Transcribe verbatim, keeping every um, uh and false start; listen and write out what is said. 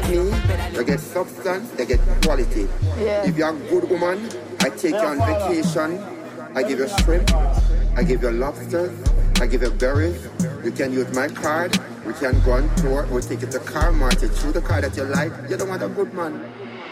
like me, you get substance, you get quality. Yeah. If you're a good woman, I take you on vacation, I give you shrimp, I give you lobsters, I give you berries. You can use my card, we can go on tour, we'll take you to car market, choose the car that you like. You don't want a good man.